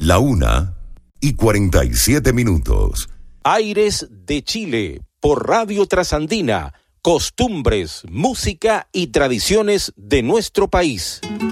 1:47. Aires de Chile, por Radio Trasandina. Costumbres, música y tradiciones de nuestro país.